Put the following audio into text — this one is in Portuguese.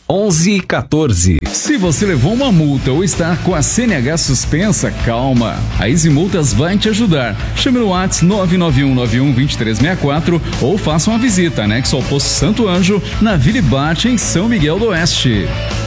1114. Se você levou uma multa ou está com a CNH suspensa, calma. A Easy Multas vai te ajudar. Chame no WhatsApp 991912364 ou faça uma visita anexo ao Posto Santo Anjo, na Vila Ibate, em São Miguel do Oeste.